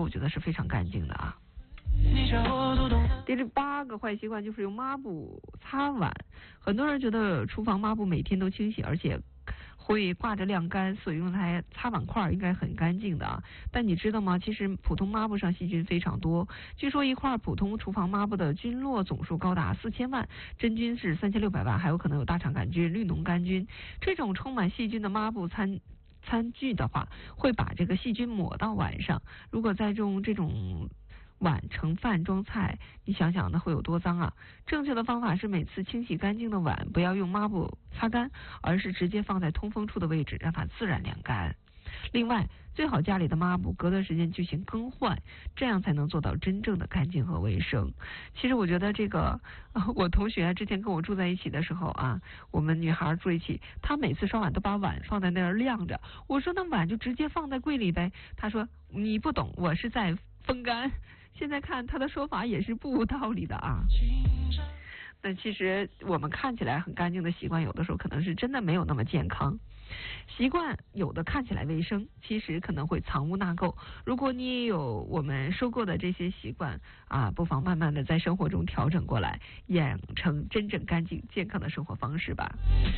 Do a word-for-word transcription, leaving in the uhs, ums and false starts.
我觉得是非常干净的啊。第八个坏习惯就是用抹布擦碗。很多人觉得厨房抹布每天都清洗，而且会挂着晾干，所以用来擦碗筷应该很干净的啊。但你知道吗？其实普通抹布上细菌非常多。据说一块普通厨房抹布的菌落总数高达四千万，真菌是三千六百万，还有可能有大肠杆菌、绿脓杆菌。这种充满细菌的抹布餐餐具的话，会把这个细菌抹到碗上。如果再用这种碗盛饭装菜，你想想那会有多脏啊！正确的方法是每次清洗干净的碗不要用抹布擦干，而是直接放在通风处的位置，让它自然晾干。另外，最好家里的抹布隔段时间进行更换，这样才能做到真正的干净和卫生。其实我觉得这个，呃、我同学之前跟我住在一起的时候啊，我们女孩住一起，她每次刷碗都把碗放在那儿晾着。我说那碗就直接放在柜里呗。她说你不懂，我是在风干。现在看他的说法也是不无道理的啊。那其实我们看起来很干净的习惯，有的时候可能是真的没有那么健康。习惯有的看起来卫生，其实可能会藏污纳垢。如果你也有我们说过的这些习惯啊，不妨慢慢的在生活中调整过来，养成真正干净健康的生活方式吧。